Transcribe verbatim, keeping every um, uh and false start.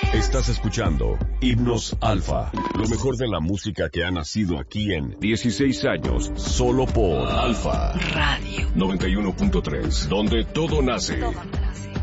Estás escuchando Himnos Alfa, lo mejor de la música que ha nacido aquí en dieciséis años, solo por Alfa Radio noventa y uno punto tres, donde todo nace. Todo nace.